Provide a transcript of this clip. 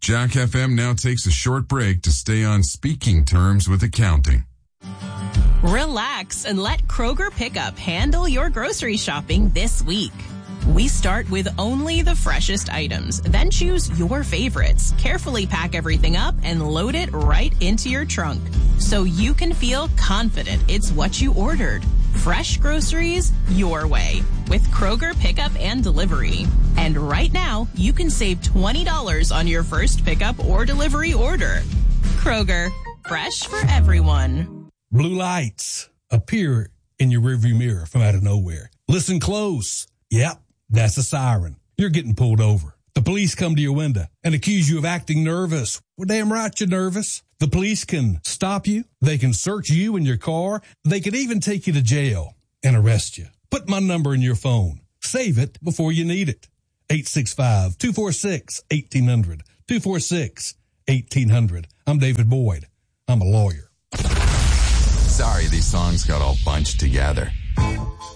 Jack FM now takes a short break to stay on speaking terms with accounting. Relax and let Kroger Pickup handle your grocery shopping this week. We start with only the freshest items, then choose your favorites, carefully pack everything up, and load it right into your trunk so you can feel confident it's what you ordered. Fresh groceries your way with Kroger Pickup and Delivery. And right now, you can save $20 on your first pickup or delivery order. Kroger, fresh for everyone. Blue lights appear in your rearview mirror from out of nowhere. Listen close. Yep, that's a siren. You're getting pulled over. The police come to your window and accuse you of acting nervous. Well, damn right you're nervous. The police can stop you. They can search you and your car. They could even take you to jail and arrest you. Put my number in your phone. Save it before you need it. 865-246-1800. 246-1800. I'm David Boyd. I'm a lawyer. Sorry, these songs got all bunched together.